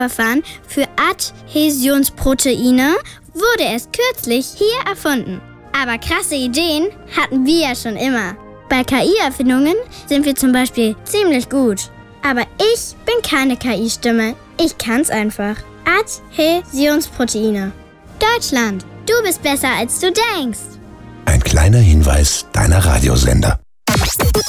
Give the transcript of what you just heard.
Verfahren für Adhäsionsproteine wurde erst kürzlich hier erfunden. Aber krasse Ideen hatten wir ja schon immer. Bei KI-Erfindungen sind wir zum Beispiel ziemlich gut. Aber ich bin keine KI-Stimme. Ich kann's einfach. Adhäsionsproteine. Deutschland, du bist besser als du denkst. Ein kleiner Hinweis deiner Radiosender.